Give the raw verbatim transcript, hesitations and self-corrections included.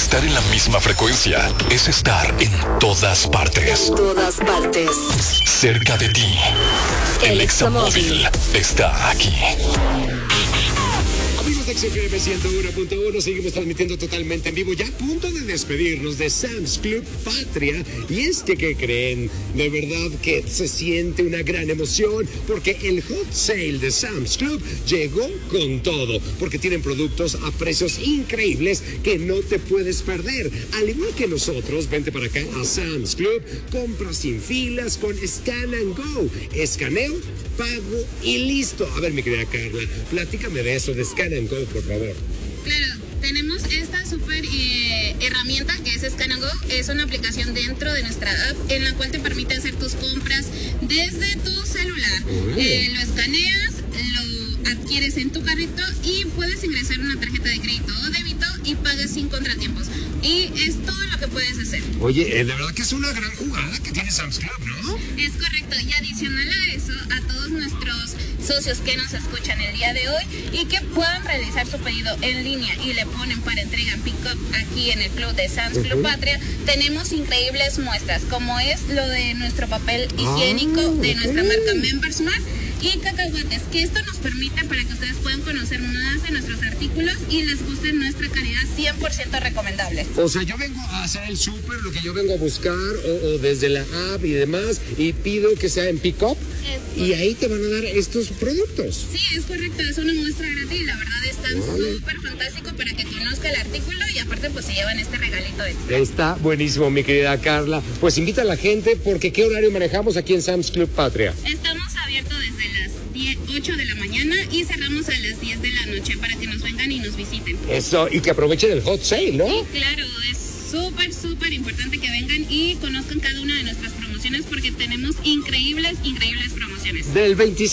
Estar en la misma frecuencia es estar en todas partes. Todas partes. Cerca de ti. El Examóvil está aquí. Amigos de X F M ciento uno punto uno, seguimos transmitiendo totalmente en vivo, ya a punto de despedirnos de Sam's Club Patria. Y es que, ¿qué creen? De verdad que se siente una gran emoción, porque el Hot Sale de Sam's Club llegó con todo, porque tienen productos a precios increíbles que no te puedes perder. Al igual que nosotros, vente para acá a Sam's Club, compra sin filas con Scan and Go. Escaneo, pago y listo. A ver, mi querida Carla, platícame de eso, de Scan and Go, por favor. Claro, tenemos esta súper eh, herramienta que es Scan and Go. Es una aplicación dentro de nuestra app en la cual te permite hacer tus compras desde tu celular. Uh-huh. Eh, lo escaneas, lo adquieres en tu carrito y puedes ingresar una tarjeta de crédito o débito y pagas sin contratiempos. Y es todo lo que puedes hacer. Oye, eh, de verdad que es una gran jugada que tiene Sam's Club, ¿no? Es correcto. Y adicional a eso, a todos nuestros socios que nos escuchan el día de hoy y que puedan realizar su pedido en línea y le ponen para entrega en pick-up aquí en el club de Sam's Club uh-huh. Patria, tenemos increíbles muestras, como es lo de nuestro papel higiénico ah, de nuestra okay. marca Members Mark y cacahuates, que esto nos permite para que ustedes puedan conocer más de nuestros artículos y les guste nuestra calidad cien por ciento recomendable. O sea, yo vengo a hacer el súper, lo que yo vengo a buscar, o, o desde la app y demás, y pido que sea en pick-up, y ahí te van a dar estos productos. Sí, es correcto, es una muestra gratis y la verdad están vale. súper fantástico para que conozca el artículo y aparte pues se llevan este regalito extra. Está buenísimo, mi querida Carla. Pues invita a la gente, porque ¿qué horario manejamos aquí en Sam's Club Patria? Estamos abiertos desde las ocho de la mañana y cerramos a las diez de la noche para que nos vengan y nos visiten. Eso, y que aprovechen el hot sale, ¿no? Sí, claro, es súper, súper importante que vengan y conozcan cada una de nuestras promociones porque tenemos increíbles, increíbles promociones. Del veinticinco